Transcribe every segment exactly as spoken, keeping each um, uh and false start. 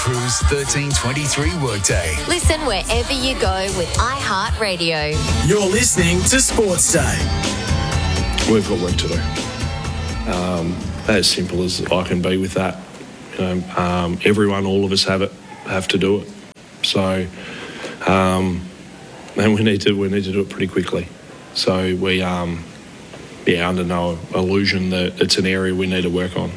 Cruise thirteen twenty-three Workday. Listen wherever you go with iHeartRadio. You're listening to Sports Day. We've got work to do. Um, as simple as I can be with that. You know, um, everyone, all of us have it, have to do it. So, um, and we need to we need to do it pretty quickly. So we, um, yeah, under no illusion that it's an area we need to work on,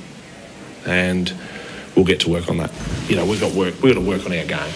and we'll get to work on that. You know, we've got work. We've got to work on our game.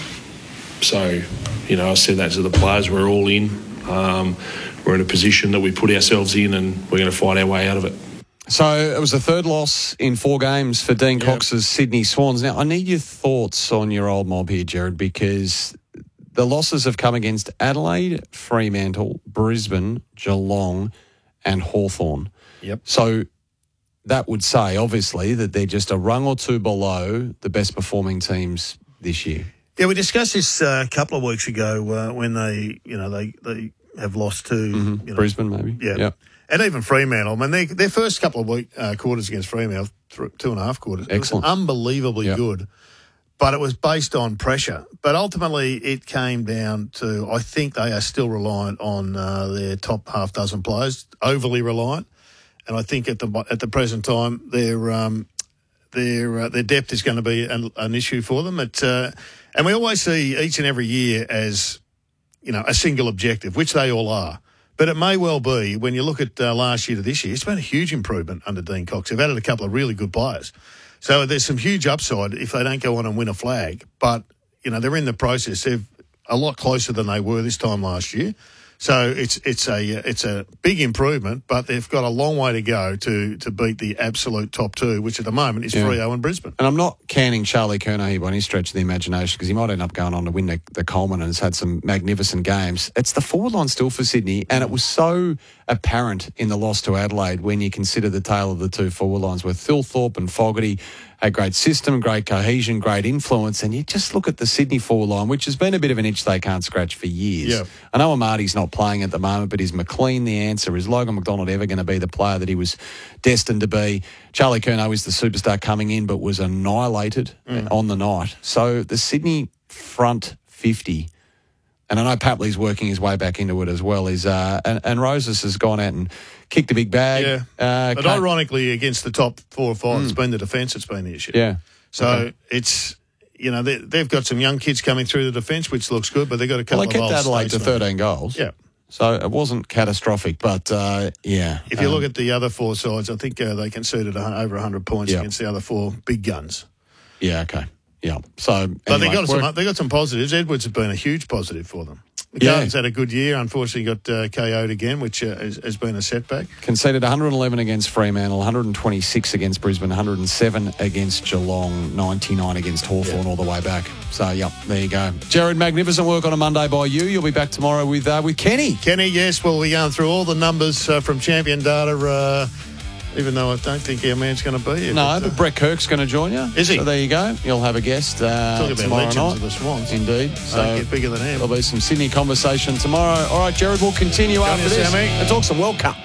So, you know, I said that to the players. We're all in. Um, we're in a position that we put ourselves in, and we're going to fight our way out of it. So it was the third loss in four games for Dean Yep. Cox's Sydney Swans. Now, I need your thoughts on your old mob here, Jared, because the losses have come against Adelaide, Fremantle, Brisbane, Geelong and Hawthorn. Yep. So that would say, obviously, that they're just a rung or two below the best performing teams this year. Yeah, we discussed this uh, a couple of weeks ago uh, when they, you know, they, they have lost to Mm-hmm. you know, Brisbane, maybe. Yeah. Yep. And even Fremantle. I mean, they, their first couple of week, uh, quarters against Fremantle, th- two and a half quarters, Excellent. it was unbelievably Yep. good. But it was based on pressure. But ultimately, it came down to, I think they are still reliant on uh, their top half dozen players, overly reliant. And I think at the at the present time, their um, their uh, their depth is going to be an, an issue for them. It, uh, and we always see each and every year as, you know, a single objective, which they all are. But it may well be, when you look at uh, last year to this year, it's been a huge improvement under Dean Cox. They've added a couple of really good players. So there's some huge upside if they don't go on and win a flag. But, you know, they're in the process. They're a lot closer than they were this time last year. So it's it's a it's a big improvement, but they've got a long way to go to to beat the absolute top two, which at the moment is Yeah. Freo and Brisbane. And I'm not canning Charlie Curnow here by any stretch of the imagination, because he might end up going on to win the, the Coleman and has had some magnificent games. It's the forward line still for Sydney, and it was so apparent in the loss to Adelaide when you consider the tale of the two forward lines, where Thilthorpe and Fogarty had great system, great cohesion, great influence, and you just look at the Sydney forward line, which has been a bit of an itch they can't scratch for years. Yeah. I know Amarty's not playing at the moment, but is McLean the answer? Is Logan McDonald ever going to be the player that he was destined to be? Charlie Curnow is the superstar coming in, but was annihilated Mm. on the night. So the Sydney front fifty, and I know Papley's working his way back into it as well, is uh, and, and Roses has gone out and kicked a big bag. Yeah. Uh, But can't- ironically, against the top four or five, it's been the defence that's been the issue. yeah. So Okay. it's, you know, they, they've got some young kids coming through the defence, which looks good, but they've got a couple Well, they of kept old Adelaide to statesmen. thirteen goals. Yeah. So it wasn't catastrophic, but uh, yeah. If you Um, look at the other four sides, I think uh, they conceded a, hun- over one hundred points Yeah. against the other four big guns. Yeah, okay. Yeah. So, But they anyway, got some. work- They got some positives. Edwards has been a huge positive for them. The Yeah. Carlton's had a good year. Unfortunately, got uh, K O'd again, which uh, has, has been a setback. conceded one hundred eleven against Fremantle, one hundred twenty-six against Brisbane, one hundred seven against Geelong, ninety-nine against Hawthorn all the way back. So, yep, there you go. Jared, magnificent work on a Monday by you. You'll be back tomorrow with uh, with Kenny. Kenny, yes, we'll be going through all the numbers uh, from Champion Data. Uh, even though I don't think our man's going to be here. No, but, but uh, Brett Kirk's going to join you. Is he? So there you go. You'll have a guest uh, talk about tomorrow legends night. of the Swans. Indeed. Don't So get bigger than him. there'll be some Sydney conversation tomorrow. All right, Jared, we'll continue Go on, after this Sammy. and talk some World Cup.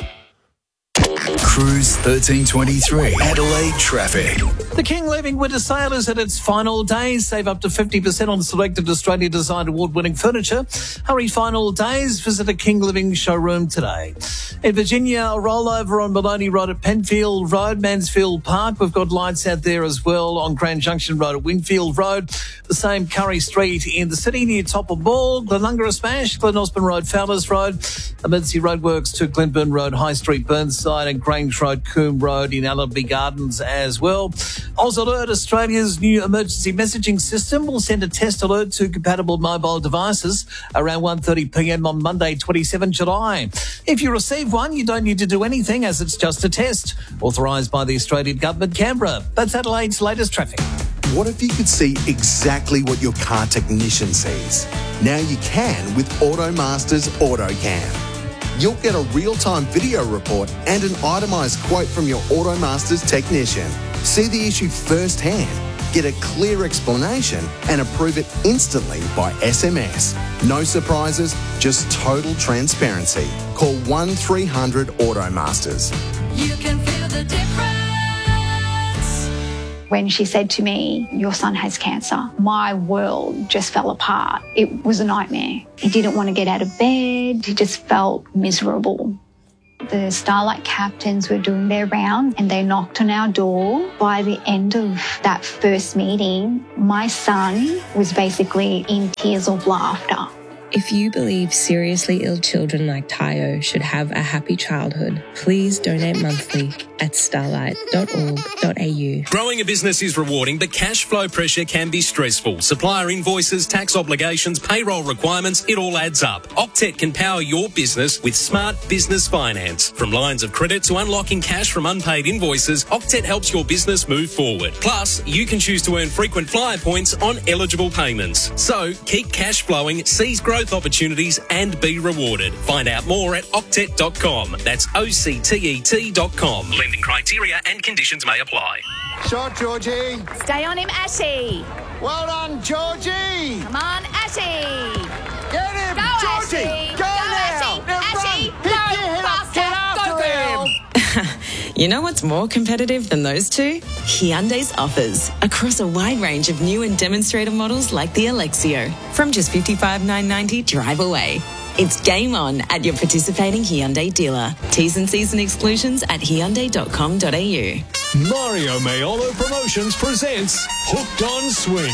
Cruise thirteen twenty-three. Adelaide traffic. The King Living Winter Sale is at its final days. Save up to fifty percent on selected Australia Design Award-winning furniture. Hurry, final days. Visit a King Living showroom today. In Virginia, a rollover on Maloney Road at Penfield Road, Mansfield Park. We've got lights out there as well on Grand Junction Road at Winfield Road. The same Curry Street in the city near Topper Ball, Glenunga Smash, Glen Osborne Road, Fowlers Road, Emergency Roadworks to Glenburn Road, High Street, Burnside, and Grange Road, Coombe Road in Allenby Gardens as well. Oz Alert, Australia's new emergency messaging system, will send a test alert to compatible mobile devices around one thirty p m on Monday, the twenty-seventh of July. If you receive one, you don't need to do anything, as it's just a test. Authorised by the Australian Government, Canberra. That's Adelaide's latest traffic. What if you could see exactly what your car technician sees? Now you can with AutoMaster's AutoCam. You'll get a real-time video report and an itemised quote from your AutoMaster's technician. See the issue firsthand, get a clear explanation and approve it instantly by S M S. No surprises, just total transparency. Call one three hundred AutoMasters. You can feel the difference. When she said to me, your son has cancer, my world just fell apart. It was a nightmare. He didn't want to get out of bed. He just felt miserable. The Starlight captains were doing their round and they knocked on our door. By the end of that first meeting, my son was basically in tears of laughter. If you believe seriously ill children like Tayo should have a happy childhood, please donate monthly at starlight dot org dot a u. Growing a business is rewarding, but cash flow pressure can be stressful. Supplier invoices, tax obligations, payroll requirements, it all adds up. Octet can power your business with smart business finance. From lines of credit to unlocking cash from unpaid invoices, Octet helps your business move forward. Plus, you can choose to earn frequent flyer points on eligible payments. So, keep cash flowing, seize growth opportunities and be rewarded. Find out more at octet dot com. That's O C T E T dot com. Lending criteria and conditions may apply. Shot, Georgie. Stay on him, Ashy. Well done, Georgie. Come on, Ashy. Get him, Go, Georgie. Ashy. Go, Go, now. Ashy. Now Ashy, run. go, Hit your head up. Get faster, after go, him. You know what's more competitive than those two? Hyundai's offers across a wide range of new and demonstrator models like the Alexio. From just fifty-five thousand nine hundred ninety dollars drive away. It's game on at your participating Hyundai dealer. T's and C's and exclusions at hyundai dot com dot a u. Mario Maiolo Promotions presents Hooked on Swing.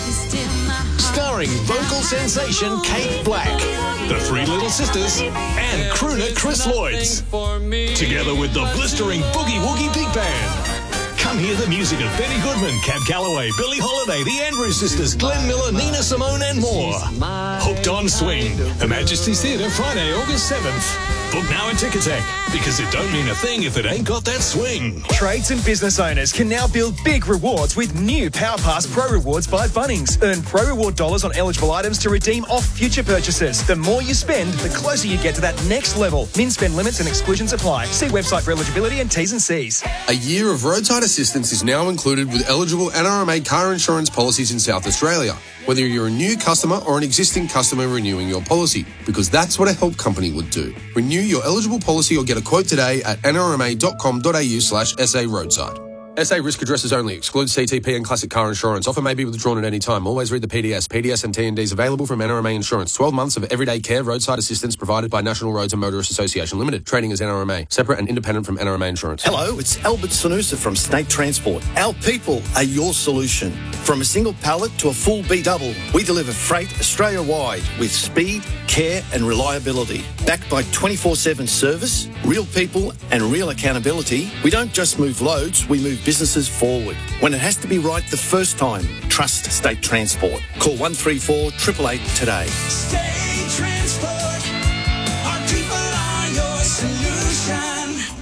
Starring vocal sensation Kate Black, the Three Little Sisters, and crooner Chris Lloyds. Together with the blistering Boogie Woogie Big Band. Come hear the music of Benny Goodman, Cab Calloway, Billie Holiday, the Andrews Sisters, Glenn Miller, Nina Simone, and more. Hooked on Swing. Her Majesty's Theatre, Friday, August seventh. Book now at Ticketek, because it don't mean a thing if it ain't got that swing. Trades and business owners can now build big rewards with new PowerPass Pro Rewards by Bunnings. Earn Pro Reward dollars on eligible items to redeem off future purchases. The more you spend, the closer you get to that next level. Min spend limits and exclusions apply. See website for eligibility and T's and C's. A year of roadside assistance is now included with eligible N R M A car insurance policies in South Australia, whether you're a new customer or an existing customer renewing your policy, because that's what a help company would do. Renew your eligible policy or get a quote today at n r m a dot com dot a u slash s a roadside. S A risk addresses only. Exclude C T P and classic car insurance. Offer may be withdrawn at any time. Always read the P D S. P D S and T N Ds available from N R M A Insurance. twelve months of everyday care roadside assistance provided by National Roads and Motorists Association Limited. Trading as N R M A. Separate and independent from N R M A Insurance. Hello, it's Albert Sanusa from State Transport. Our people are your solution. From a single pallet to a full B-double, we deliver freight Australia-wide with speed, care and reliability. Backed by twenty-four seven service, real people and real accountability, we don't just move loads, we move businesses forward. When it has to be right the first time, trust State Transport. Call one three four, eight eight eight today. State Transport, our people are your solution.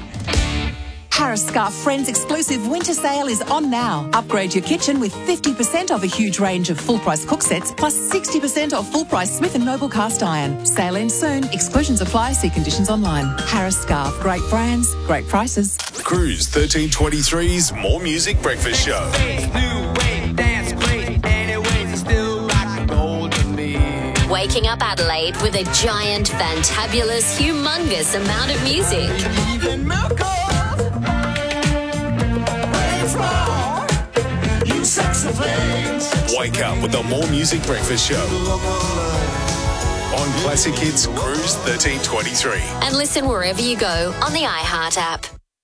Harris Scarfe Friends exclusive winter sale is on now. Upgrade your kitchen with fifty percent off a huge range of full-price cook sets, plus sixty percent off full-price Smith and Noble cast iron. Sale ends soon. Exclusions apply. See conditions online. Harris Scarfe. Great brands, great prices. Cruise thirteen twenty-three's More Music Breakfast Show. Waking up Adelaide with a giant, fantabulous, humongous amount of music. Wake up with the More Music Breakfast Show on Classic Hits Cruise thirteen twenty-three. And listen wherever you go on the iHeart app.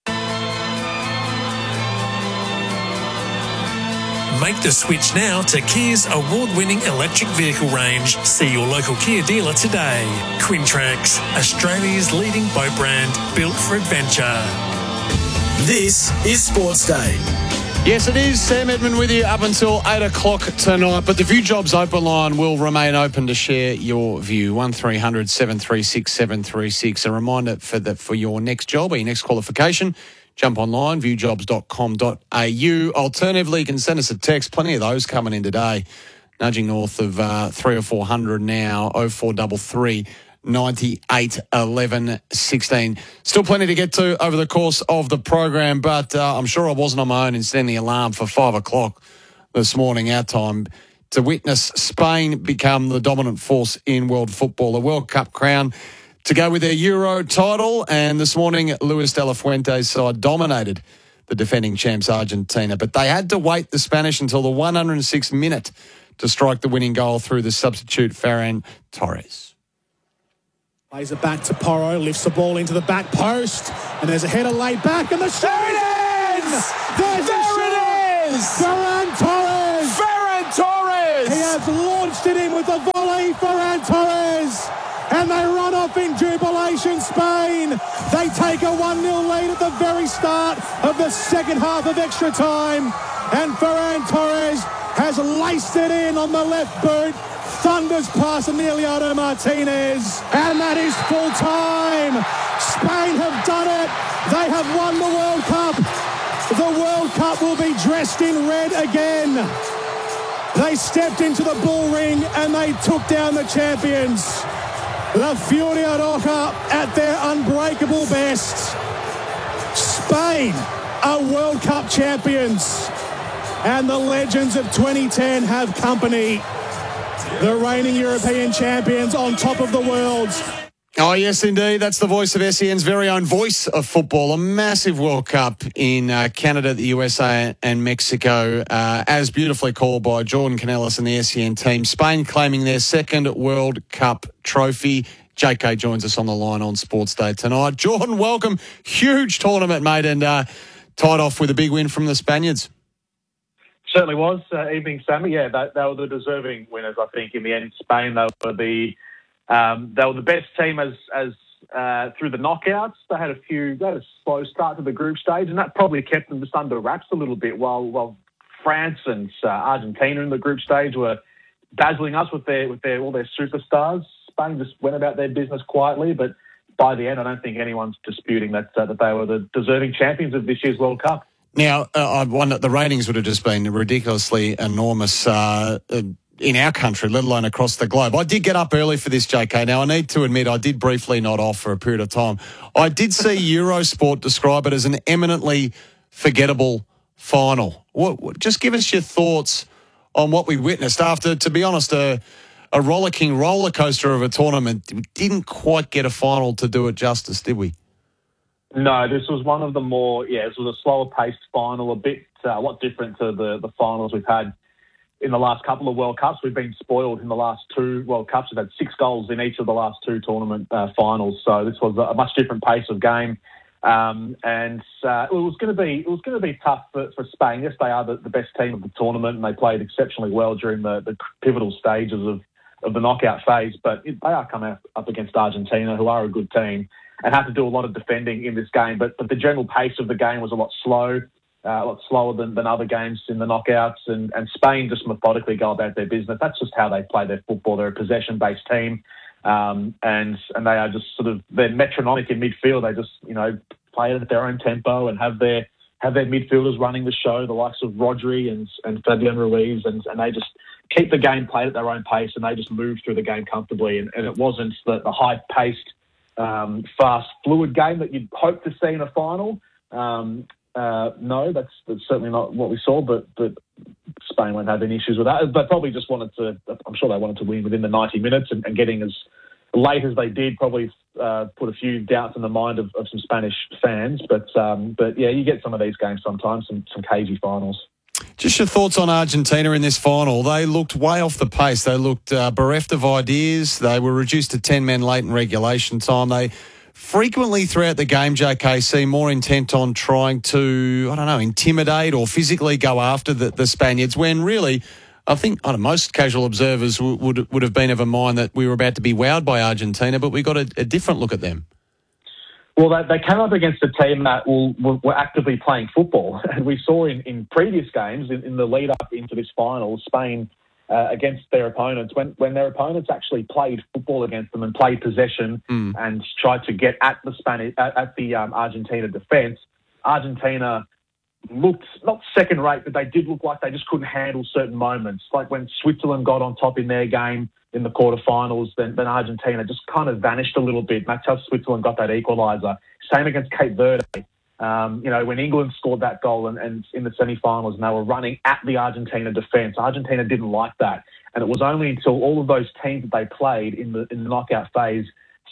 Make the switch now to Kia's award-winning electric vehicle range. See your local Kia dealer today. Quintrax, Australia's leading boat brand, built for adventure. This is Sports Day. Yes, it is. Sam Edmund with you up until eight o'clock tonight. But the View Jobs open line will remain open to share your view. one three hundred seven three six seven three six. A reminder for the, for your next job or your next qualification, jump online, view jobs dot com dot a u. Alternatively, you can send us a text. Plenty of those coming in today. Nudging north of uh, three or four hundred now. oh four three three ninety-eight eleven sixteen. Still plenty to get to over the course of the program, but uh, I'm sure I wasn't on my own in setting the alarm for five o'clock this morning, our time, to witness Spain become the dominant force in world football. The World Cup crown to go with their Euro title, and this morning Luis de la Fuente's side dominated the defending champs Argentina. But they had to wait the Spanish until the one hundred sixth minute to strike the winning goal through the substitute Ferran Torres. Plays it back to Porro, lifts the ball into the back post, and there's a header laid back, and the shot is in! There's There it is! Ferran Torres! Ferran Torres! He has launched it in with a volley, Ferran Torres! And they run off in jubilation, Spain. They take a one nil lead at the very start of the second half of extra time. And Ferran Torres has laced it in on the left boot. Thunders past Emiliano Martinez. And that is full time. Spain have done it. They have won the World Cup. The World Cup will be dressed in red again. They stepped into the bull ring and they took down the champions. La Furia Roja at their unbreakable best. Spain are World Cup champions. And the legends of twenty ten have company. The reigning European champions on top of the world. Oh, yes, indeed. That's the voice of S E N's very own voice of football. A massive World Cup in uh, Canada, the U S A and Mexico, uh, as beautifully called by Jordan Canellis and the S E N team. Spain claiming their second World Cup trophy. J K joins us on the line on Sports Day tonight. Jordan, welcome. Huge tournament, mate, and uh, tied off with a big win from the Spaniards. Certainly was. Uh, evening, Sammy. Yeah, they, they were the deserving winners, I think, in the end. Spain, they were the um, they were the best team as as uh, through the knockouts. They had a few, they had a slow start to the group stage, and that probably kept them just under wraps a little bit while while France and uh, Argentina in the group stage were dazzling us with their with their all their superstars. Spain just went about their business quietly, but by the end, I don't think anyone's disputing that uh, that they were the deserving champions of this year's World Cup. Now, uh, I wonder, the ratings would have just been ridiculously enormous uh, in our country, let alone across the globe. I did get up early for this, J K. Now, I need to admit, I did briefly nod off for a period of time. I did see Eurosport describe it as an eminently forgettable final. What, what, just give us your thoughts on what we witnessed after, to be honest, a, a rollicking roller coaster of a tournament. We didn't quite get a final to do it justice, did we? No, this was one of the more, yeah, this was a slower paced final, a bit, uh, a lot different to the, the finals we've had in the last couple of World Cups. We've been spoiled in the last two World Cups. We've had six goals in each of the last two tournament uh, finals. So this was a much different pace of game. Um, and uh, it was going to be it was going to be tough for, for Spain. Yes, they are the, the best team of the tournament, and they played exceptionally well during the, the pivotal stages of, of the knockout phase. But it, they are coming up, up against Argentina, who are a good team, and have to do a lot of defending in this game. But, but the general pace of the game was a lot slow, uh, a lot slower than, than other games in the knockouts. And, and Spain just methodically go about their business. That's just how they play their football. They're a possession-based team, um, and and they are just sort of, they're metronomic in midfield. They just, you know, play it at their own tempo and have their have their midfielders running the show, the likes of Rodri and and Fabian Ruiz, and, and they just keep the game played at their own pace, and they just move through the game comfortably. And, and it wasn't the, the high-paced, Um, fast, fluid game that you'd hope to see in a final. Um, uh, no, that's, that's certainly not what we saw, but, but Spain won't have any issues with that. They probably just wanted to, I'm sure they wanted to win within the ninety minutes, and, and getting as late as they did probably uh, put a few doubts in the mind of, of some Spanish fans. But, um, but yeah, you get some of these games sometimes, some, some cagey finals. Just your thoughts on Argentina in this final. They looked way off the pace. They looked uh, bereft of ideas. They were reduced to ten men late in regulation time. They frequently throughout the game, J K, seem more intent on trying to, I don't know, intimidate or physically go after the, the Spaniards, when really, I think I don't know, most casual observers w- would would have been of a mind that we were about to be wowed by Argentina, but we got a, a different look at them. Well, they, they came up against a team that will, were, were actively playing football. And we saw in, in previous games, in, in the lead-up into this final, Spain uh, against their opponents, when, when their opponents actually played football against them and played possession mm. and tried to get at the Spanish, at, at the um, Argentina defence, Argentina looked not second-rate, but they did look like they just couldn't handle certain moments. Like when Switzerland got on top in their game in the quarterfinals, then, then Argentina just kind of vanished a little bit. That's how Switzerland got that equaliser. Same against Cape Verde. Um, you know, when England scored that goal and, and in the semi-finals, and they were running at the Argentina defence, Argentina didn't like that. And it was only until all of those teams that they played in the in the knockout phase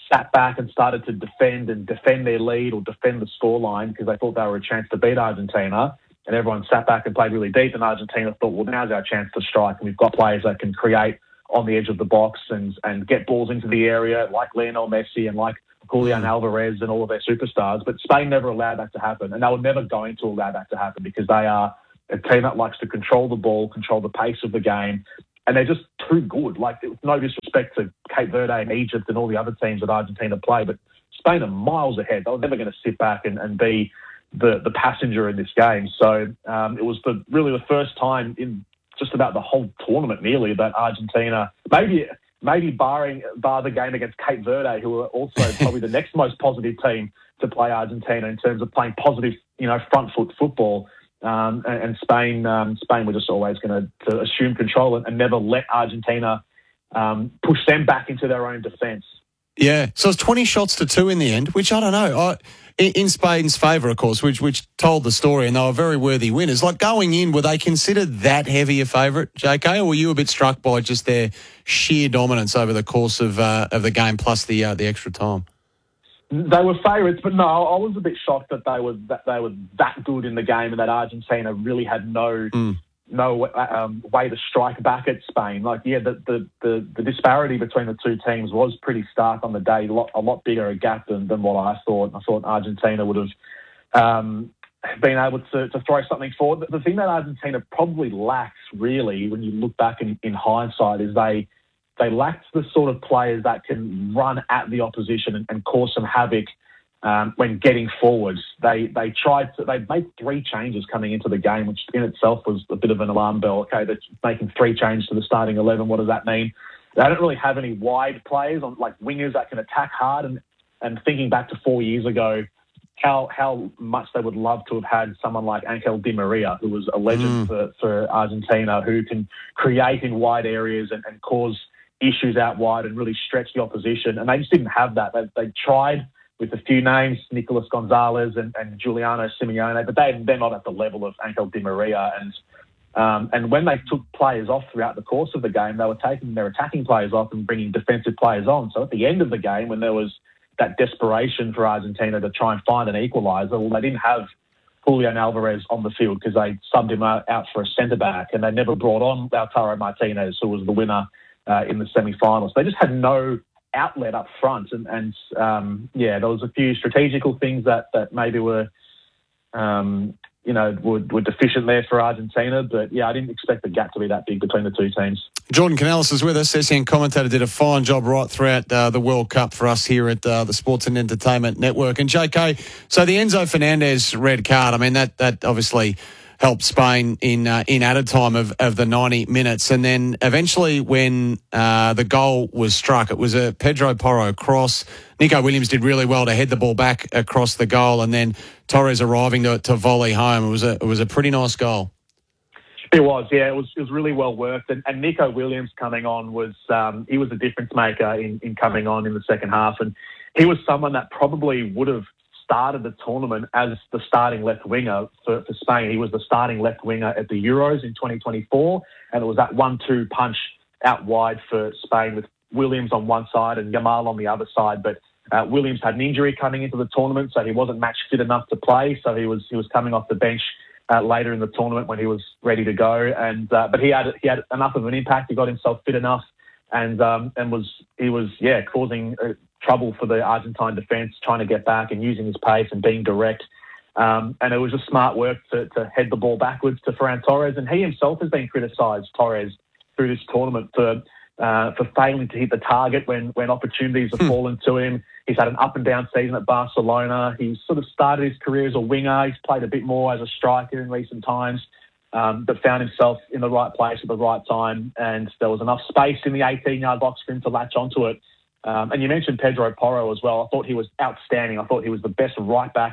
sat back and started to defend and defend their lead or defend the scoreline because they thought they were a chance to beat Argentina. And everyone sat back and played really deep. And Argentina thought, well, now's our chance to strike. And we've got players that can create on the edge of the box and, and get balls into the area like Lionel Messi and like Julian Alvarez and all of their superstars. But Spain never allowed that to happen. And they were never going to allow that to happen because they are a team that likes to control the ball, control the pace of the game. And they're just too good. Like, no disrespect to Cape Verde and Egypt and all the other teams that Argentina play, but Spain are miles ahead. They were never going to sit back and, and be the, the passenger in this game. So um, it was the, really the first time in just about the whole tournament nearly that Argentina, maybe maybe barring bar the game against Cape Verde, who are also probably the next most positive team to play Argentina in terms of playing positive, you know, front foot football. Um, and, and Spain, um, Spain were just always going to assume control and, and never let Argentina um, push them back into their own defence. Yeah, so it's twenty shots to two in the end, which I don't know. I, in, in Spain's favour, of course, which which told the story, and they were very worthy winners. Like going in, were they considered that heavy a favourite, J K, or were you a bit struck by just their sheer dominance over the course of uh, of the game plus the uh, the extra time? They were favourites, but no, I was a bit shocked that they were that they were that good in the game and that Argentina really had no mm. no um, way to strike back at Spain. Like, yeah, the, the, the, the disparity between the two teams was pretty stark on the day, a lot, a lot bigger a gap than, than what I thought. I thought Argentina would have um, been able to, to throw something forward. The thing that Argentina probably lacks, really, when you look back in, in hindsight, is they they lacked the sort of players that can run at the opposition and, and cause some havoc um, when getting forwards. They they tried to, they made three changes coming into the game, which in itself was a bit of an alarm bell. Okay, they're making three changes to the starting eleven. What does that mean? They don't really have any wide players on like wingers that can attack hard. And, and thinking back to four years ago, how how much they would love to have had someone like Angel Di Maria, who was a legend mm. for, for Argentina, who can create in wide areas and, and cause issues out wide and really stretch the opposition. And they just didn't have that. They, they tried with a few names, Nicolas Gonzalez and, and Giuliano Simeone, but they, they're not at the level of Angel Di Maria. And um, and when they took players off throughout the course of the game, they were taking their attacking players off and bringing defensive players on. So at the end of the game, when there was that desperation for Argentina to try and find an equaliser, well, they didn't have Julian Alvarez on the field because they subbed him out, out for a centre-back, and they never brought on Lautaro Martinez, who was the winner Uh, in the semi-finals. They just had no outlet up front. And, and um, yeah, there was a few strategical things that, that maybe were, um, you know, were, were deficient there for Argentina. But, yeah, I didn't expect the gap to be that big between the two teams. Jordan Canellis is with us. S E N commentator, did a fine job right throughout uh, the World Cup for us here at uh, the Sports and Entertainment Network. And, J K, so the Enzo Fernandez red card, I mean, that that obviously helped Spain in uh, in added time of, of the ninety minutes. And then eventually when uh, the goal was struck, it was a Pedro Porro cross. Nico Williams did really well to head the ball back across the goal, and then Torres arriving to, to volley home. It was a it was a pretty nice goal. It was, yeah. It was it was really well worked. And, and Nico Williams coming on was, um, he was a difference maker in, in coming on in the second half. And he was someone that probably would have started the tournament as the starting left winger for, for Spain. He was the starting left winger at the Euros in twenty twenty-four, and it was that one two punch out wide for Spain with Williams on one side and Yamal on the other side. But uh, Williams had an injury coming into the tournament, so he wasn't match fit enough to play. So he was he was coming off the bench uh, later in the tournament when he was ready to go. And uh, but he had he had enough of an impact. He got himself fit enough, and um, and was he was yeah causing Uh, trouble for the Argentine defence, trying to get back and using his pace and being direct. Um, and it was just smart work to, to head the ball backwards to Ferran Torres. And he himself has been criticised, Torres, through this tournament for uh, for failing to hit the target when, when opportunities have hmm. fallen to him. He's had an up and down season at Barcelona. He's sort of started his career as a winger. He's played a bit more as a striker in recent times, um, but found himself in the right place at the right time. And there was enough space in the eighteen-yard box for him to latch onto it. Um, and you mentioned Pedro Porro as well. I thought he was outstanding. I thought he was the best right back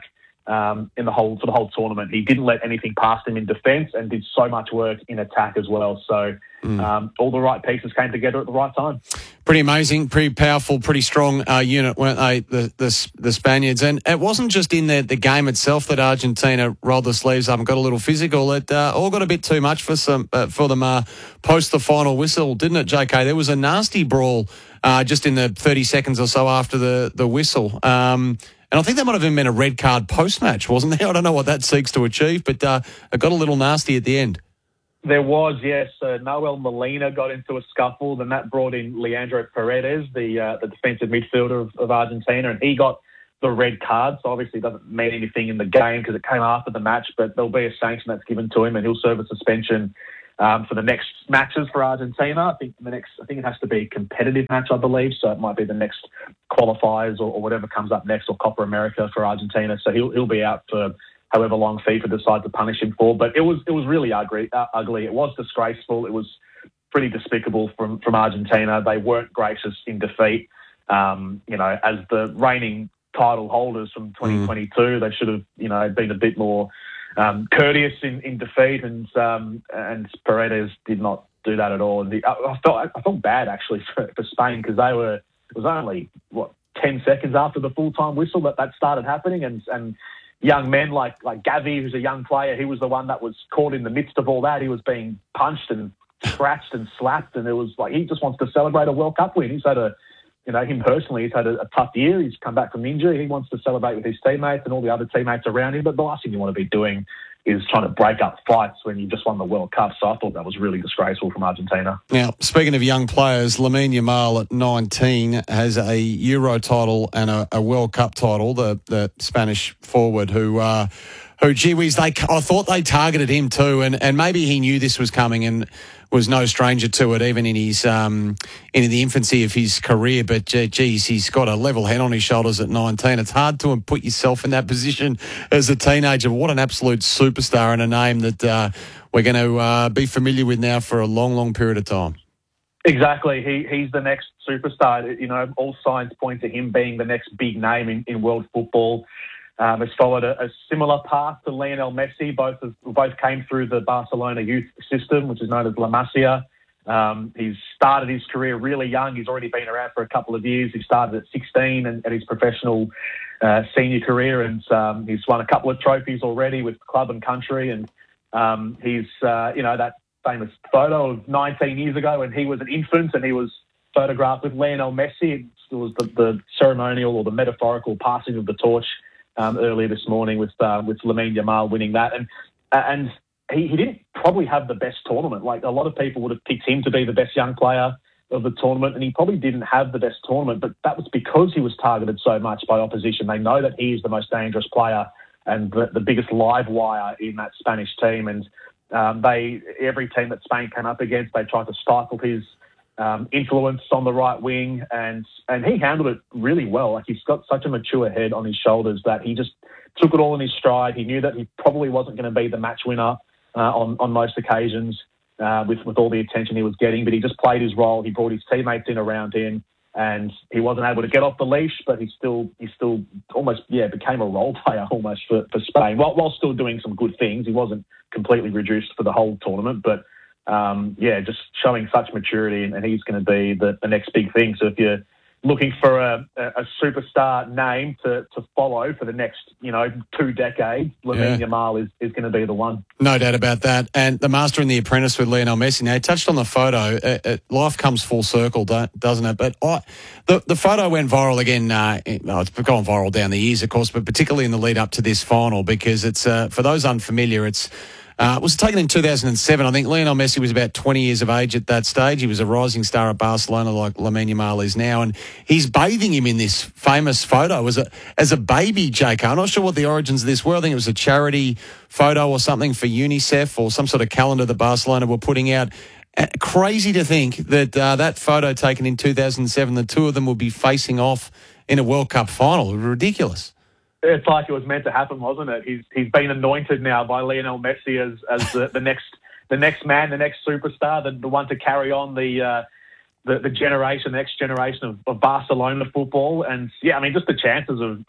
um, in the whole for the whole tournament. He didn't let anything past him in defence and did so much work in attack as well. So Mm. um, all the right pieces came together at the right time. Pretty amazing, pretty powerful, pretty strong uh, unit, weren't they, the, the the Spaniards? And it wasn't just in the, the game itself that Argentina rolled the sleeves up and got a little physical. It uh, all got a bit too much for some uh, for them uh, post the final whistle, didn't it, J K? There was a nasty brawl uh, just in the thirty seconds or so after the, the whistle. Um, and I think that might have even been a red card post-match, wasn't there? I don't know what that seeks to achieve, but uh, it got a little nasty at the end. There was, yes. Uh, Noel Molina got into a scuffle, then that brought in Leandro Paredes, the uh, the defensive midfielder of, of Argentina, and he got the red card. So obviously it doesn't mean anything in the game because it came after the match, but there'll be a sanction that's given to him, and he'll serve a suspension um, for the next matches for Argentina. I think the next, I think it has to be a competitive match, I believe. So it might be the next qualifiers or, or whatever comes up next, or Copa America for Argentina. So he'll he'll be out for however long FIFA decides to punish him for. But it was it was really ugly. Uh, ugly. It was disgraceful. It was pretty despicable from, from Argentina. They weren't gracious in defeat. Um, you know, as the reigning title holders from twenty twenty-two, they should have, you know, been a bit more um, courteous in, in defeat. And um, and Paredes did not do that at all. And the, I, I felt I felt bad actually for, for Spain because they were. It was only what ten seconds after the full time whistle that that started happening, and and. Young men like like Gavi, who's a young player, he was the one that was caught in the midst of all that. He was being punched and scratched and slapped, and it was like he just wants to celebrate a World Cup win. He's had a, you know, him personally, he's had a, a tough year. He's come back from injury. He wants to celebrate with his teammates and all the other teammates around him. But the last thing you want to be doing is trying to break up fights when you just won the World Cup. So I thought that was really disgraceful from Argentina. Now, speaking of young players, Lamine Yamal at nineteen has a Euro title and a, a World Cup title, the, the Spanish forward who... Uh, who, gee whiz, they, I thought they targeted him too, and, and maybe he knew this was coming and was no stranger to it, even in his um, in the infancy of his career. But, geez, he's got a level head on his shoulders at nineteen. It's hard to put yourself in that position as a teenager. What an absolute superstar and a name that uh, we're going to uh, be familiar with now for a long, long period of time. Exactly. He He's the next superstar. You know, all signs point to him being the next big name in, in world football. Um, has followed a, a similar path to Lionel Messi. Both of, both came through the Barcelona youth system, which is known as La Masia. Um, he's started his career really young. He's already been around for a couple of years. He started at sixteen and at his professional uh, senior career, and um, he's won a couple of trophies already with club and country. And um, he's, uh, you know, that famous photo of nineteen years ago when he was an infant and he was photographed with Lionel Messi. It was the, the ceremonial or the metaphorical passing of the torch Um, earlier this morning with uh, with Lamine Yamal winning that, and and he, he didn't probably have the best tournament. Like a lot of people would have picked him to be the best young player of the tournament, and he probably didn't have the best tournament. But that was because he was targeted so much by opposition. They know that he is the most dangerous player and the, the biggest live wire in that Spanish team. And um, they every team that Spain came up against, they tried to stifle his Um, influence on the right wing, and and he handled it really well. Like he's got such a mature head on his shoulders that he just took it all in his stride. He knew that he probably wasn't going to be the match winner uh, on on most occasions uh, with with all the attention he was getting, but he just played his role. He brought his teammates in around him, and he wasn't able to get off the leash, but he still he still almost yeah became a role player almost for, for Spain while while still doing some good things. He wasn't completely reduced for the whole tournament, but Um, yeah, just showing such maturity, and, and he's going to be the, the next big thing. So if you're looking for a, a superstar name to, to follow for the next, you know, two decades, Lamine Yeah. Yamal is, is going to be the one. No doubt about that. And the master and the apprentice with Lionel Messi. Now, he touched on the photo. It, it, life comes full circle, don't, doesn't it? But I, the, the photo went viral again. Uh, it, well, it's gone viral down the years, of course, but particularly in the lead up to this final because it's, uh, for those unfamiliar, it's, Uh, it was taken in two thousand seven. I think Lionel Messi was about twenty years of age at that stage. He was a rising star at Barcelona like Lamine Yamal is now. And he's bathing him in this famous photo as a as a baby, J K. I'm not sure what the origins of this were. I think it was a charity photo or something for UNICEF or some sort of calendar that Barcelona were putting out. Uh, crazy to think that uh, that photo taken in two thousand seven, the two of them would be facing off in a World Cup final. Ridiculous. It's like it was meant to happen, wasn't it? He's he's been anointed now by Lionel Messi as as the, the next the next man, the next superstar, the, the one to carry on the uh, the, the generation, the next generation of, of Barcelona football. And yeah, I mean, just the chances of, of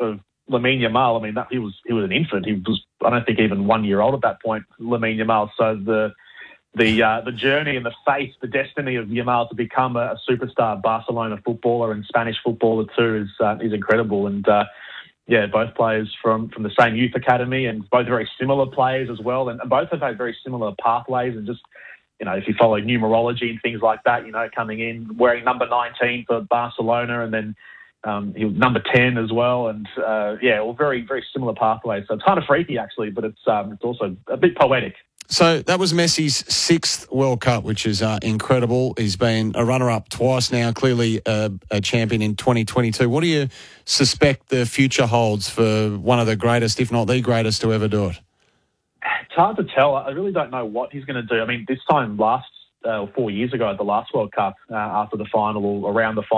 Lamine Yamal, I mean, that, he was he was an infant. He was, I don't think, even one year old at that point, Lamine Yamal. So the the uh, the journey and the fate, the destiny of Yamal to become a, a superstar Barcelona footballer and Spanish footballer too is uh, is incredible. And uh, yeah, both players from, from the same youth academy, and both very similar players as well, and, and both have had very similar pathways. And just, you know, if you follow numerology and things like that, you know, coming in wearing number nineteen for Barcelona, and then um, he was number ten as well, and uh, yeah, all very very similar pathways. So it's kind of freaky actually, but it's um, it's also a bit poetic. So that was Messi's sixth World Cup, which is uh, incredible. He's been a runner-up twice now, clearly a, a champion in twenty twenty-two. What do you suspect the future holds for one of the greatest, if not the greatest, to ever do it? It's hard to tell. I really don't know what he's going to do. I mean, this time last, uh, four years ago at the last World Cup, uh, after the final or around the final,